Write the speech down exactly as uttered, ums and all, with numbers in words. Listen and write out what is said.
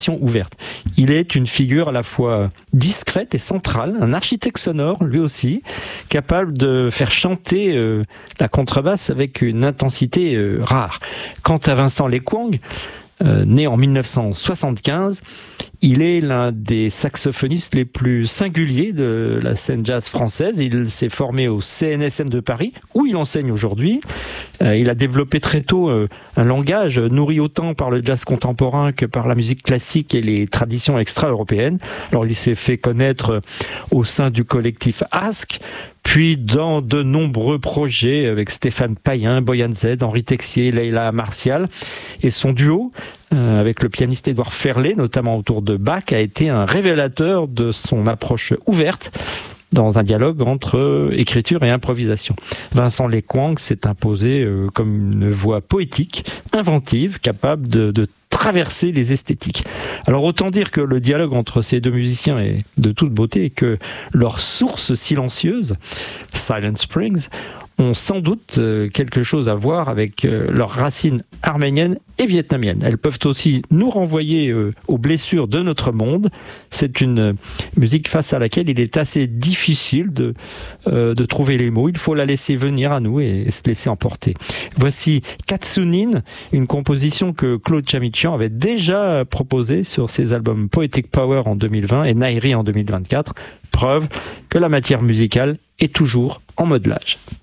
ouverte. Il est une figure à la fois discrète et centrale, un architecte sonore lui aussi, capable de faire chanter euh, la contrebasse avec une intensité euh, rare. Quant à Vincent Lequang, euh, né en mille neuf cent soixante-quinze, il est l'un des saxophonistes les plus singuliers de la scène jazz française. Il s'est formé au C N S M de Paris, où il enseigne aujourd'hui. Euh, il a développé très tôt euh, un langage nourri autant par le jazz contemporain que par la musique classique et les traditions extra-européennes. Alors il s'est fait connaître euh, au sein du collectif Ask, puis dans de nombreux projets avec Stéphane Payen, Boyan Z, Henri Texier, Leila Martial. Et son duo euh, avec le pianiste Édouard Ferlet, notamment autour de Bach, a été un révélateur de son approche ouverte dans un dialogue entre écriture et improvisation. Vincent Lequang s'est imposé euh, comme une voix poétique, inventive, capable de, de traverser les esthétiques. Alors autant dire que le dialogue entre ces deux musiciens est de toute beauté et que leurs sources silencieuses, Silent Springs, ont sans doute quelque chose à voir avec leurs racines arméniennes et vietnamiennes. Elles peuvent aussi nous renvoyer aux blessures de notre monde. C'est une musique face à laquelle il est assez difficile de, euh, de trouver les mots. Il faut la laisser venir à nous et se laisser emporter. Voici Katsunin, une composition que Claude Chamichian avait déjà proposée sur ses albums Poetic Power en deux mille vingt et Nairi en deux mille vingt-quatre. Preuve que la matière musicale est toujours en modelage.